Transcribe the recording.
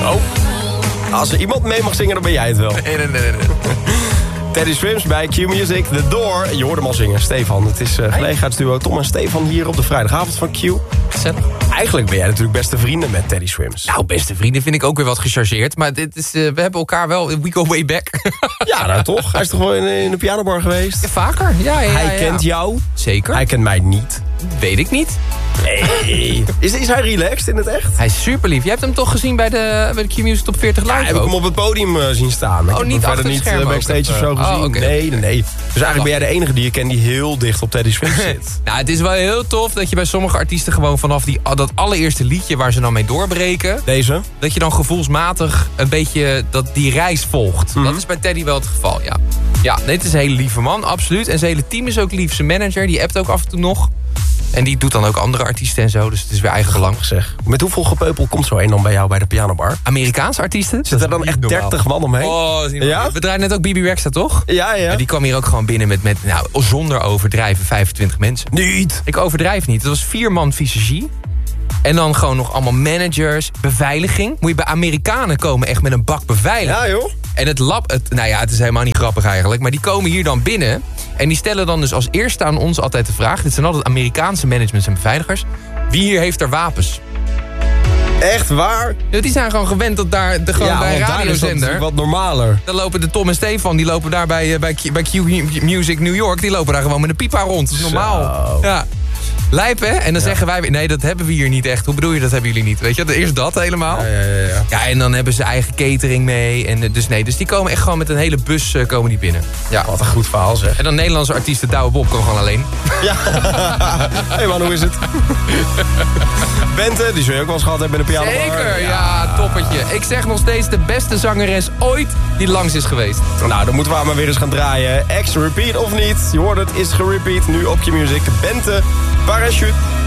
Oh. Als er iemand mee mag zingen, dan ben jij het wel. Nee. Teddy Swims bij Q-Music, The Door. Je hoort hem al zingen, Stefan. Het is gelegenheidsduo Tom en Stefan hier op de vrijdagavond van Q. Gezellig. Eigenlijk ben jij natuurlijk beste vrienden met Teddy Swims. Nou, beste vrienden vind ik ook weer wat gechargeerd. Maar dit is, we hebben elkaar wel... We go way back. Ja, nou toch? Hij is toch wel in de pianobar geweest? Ja, vaker, ja. Hij kent jou. Zeker. Hij kent mij niet. Weet ik niet. Nee. Is hij relaxed in het echt? Hij is super lief. Je hebt hem toch gezien bij de Q-Music Top 40 live? Ja, heb ik hem op het podium zien staan. Ik heb niet hem achter verder het scherm niet backstage of zo gezien. Oh, okay. Nee. Dus eigenlijk ben jij de enige die je kent die heel dicht op Teddy Swims zit. Nou, het is wel heel tof dat je bij sommige artiesten gewoon vanaf dat allereerste liedje waar ze dan mee doorbreken... Deze? Dat je dan gevoelsmatig een beetje die reis volgt. Dat is bij Teddy wel het geval, ja. Ja, nee, het is een hele lieve man, absoluut. En zijn hele team is ook lief. Zijn manager, die appt ook af en toe nog. En die doet dan ook andere artiesten en zo. Dus het is weer eigen belang. Zeg. Met hoeveel gepeupel komt zo een dan bij jou bij de pianobar? Amerikaanse artiesten? Zit er dan echt 30 man omheen? Oh, ja? We draaien net ook Bibi Rexha, toch? Ja. Die kwam hier ook gewoon binnen met zonder overdrijven 25 mensen. Niet! Ik overdrijf niet. Het was 4 man visagie. En dan gewoon nog allemaal managers, beveiliging. Moet je bij Amerikanen komen echt met een bak beveiliging. Ja, joh. En het is helemaal niet grappig eigenlijk. Maar die komen hier dan binnen. En die stellen dan dus als eerste aan ons altijd de vraag. Dit zijn altijd Amerikaanse managements en beveiligers. Wie hier heeft er wapens? Echt waar? Ja, die zijn gewoon gewend dat daar gewoon bij een radiozender. Wat normaler. Dan lopen de Tom en Stefan, die lopen daar bij Q-Music New York. Die lopen daar gewoon met een pipa rond. Dat is normaal. Zo. Ja. Lijp, hè? En dan zeggen wij, nee, dat hebben we hier niet echt. Hoe bedoel je, dat hebben jullie niet? Weet je, eerst dat helemaal. Ja. Ja, en dan hebben ze eigen catering mee. En dus die komen echt gewoon met een hele bus komen die binnen. Ja. Wat een goed verhaal, zeg. En dan Nederlandse artiesten, Douwe Bob, komen gewoon alleen. Ja. Hey man, hoe is het? Bente, die zul je ook wel eens gehad hebben in de pianobar. Zeker, ja, toppertje. Ik zeg nog steeds de beste zangeres ooit die langs is geweest. Nou, dan moeten we maar weer eens gaan draaien. Repeat of niet? Je hoort het, is gerepeat. Nu op Q-Music. Bente, Parachute.